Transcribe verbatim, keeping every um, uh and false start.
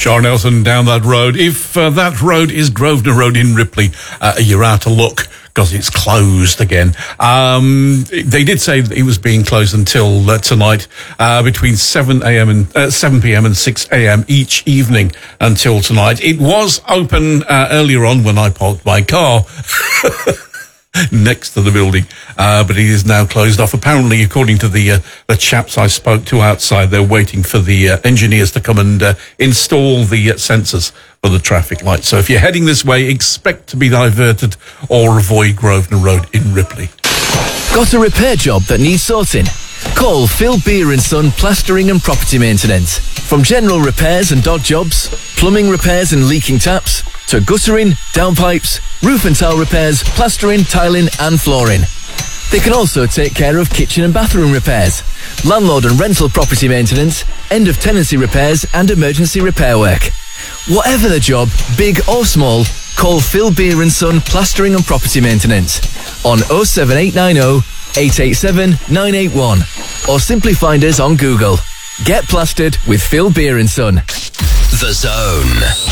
Sean Nelson down that road. If uh, that road is Grosvenor Road in Ripley, uh, you're out of luck because it's closed again. Um, they did say that it was being closed until uh, tonight, uh, between seven a.m. and uh, seven p.m. and six a.m. each evening until tonight. It was open uh, earlier on when I parked my car next to the building, uh, but it is now closed off. Apparently, according to the uh, the chaps I spoke to outside, they're waiting for the uh, engineers to come and uh, install the uh, sensors for the traffic lights. So if you're heading this way, expect to be diverted or avoid Grosvenor Road in Ripley. Got a repair job that needs sorting? Call Phil Beer and Son Plastering and Property Maintenance. From general repairs and dog jobs, plumbing repairs and leaking taps, to guttering, downpipes, roof and tile repairs, plastering, tiling and flooring. They can also take care of kitchen and bathroom repairs, landlord and rental property maintenance, end of tenancy repairs and emergency repair work. Whatever the job, big or small, call Phil Beer and Son Plastering and Property Maintenance on oh seven eight nine oh, eight eight seven, nine eight one or simply find us on Google. Get plastered with Phil Beer and Son. The Zone.